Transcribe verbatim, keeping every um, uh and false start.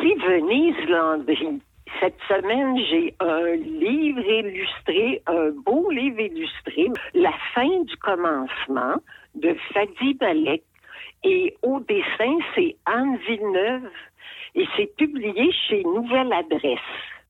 Merci Venise Landry. Cette semaine, j'ai un livre illustré, un beau livre illustré, La fin du commencement, de Fadi Malek. Et au dessin, c'est Anne Villeneuve. Et c'est publié chez Nouvelle Adresse.